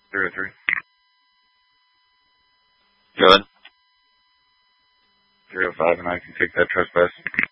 03. Good. 305, and I can take that trespass.